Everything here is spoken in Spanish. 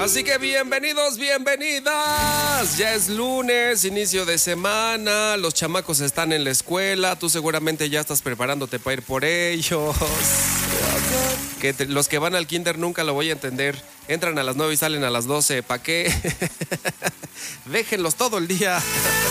Así que bienvenidos, bienvenidas. Ya es lunes, inicio de semana. Los chamacos están en la escuela. Tú seguramente ya estás preparándote para ir por ellos. Los que van al kinder nunca lo voy a entender. Entran a las 9 y salen a las 12. ¿Para qué? Déjenlos todo el día.